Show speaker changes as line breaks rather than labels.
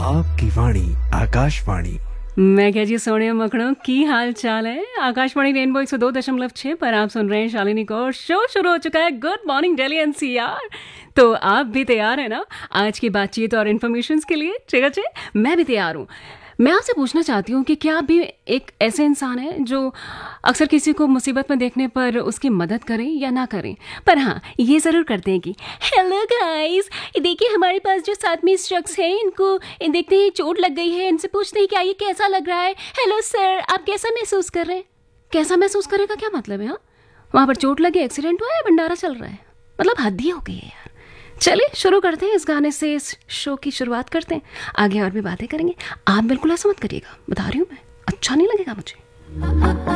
आपकी वाणी आकाशवाणी।
मैं कह जी सोने मखणों की हाल चाल है। आकाशवाणी रेनबो 102.6 पर आप सुन रहे हैं शालिनी को और शो शुरू हो चुका है गुड मॉर्निंग दिल्ली एनसीआर। तो आप भी तैयार है ना आज की बातचीत और इन्फॉर्मेशन के लिए? ठीक है, मैं भी तैयार हूँ। मैं आपसे पूछना चाहती हूँ कि क्या आप भी एक ऐसे इंसान हैं जो अक्सर किसी को मुसीबत में देखने पर उसकी मदद करें या ना करें, पर हाँ ये ज़रूर करते हैं कि हेलो गाइस, देखिए हमारे पास जो साथ में शख्स हैं इनको देखते ही चोट लग गई है, इनसे पूछते हैं क्या ये कैसा लग रहा है। हेलो सर, आप कैसा महसूस कर रहे हैं? कैसा महसूस करें का क्या मतलब है? हाँ, वहाँ पर चोट लगी, एक्सीडेंट हुआ है, भंडारा चल रहा है, मतलब हद ही हो गई है यार। चलिए शुरू करते हैं, इस गाने से इस शो की शुरुआत करते हैं। आगे और भी बातें करेंगे, आप बिल्कुल ऐसा मत करिएगा, बता रही हूँ मैं, अच्छा नहीं लगेगा मुझे।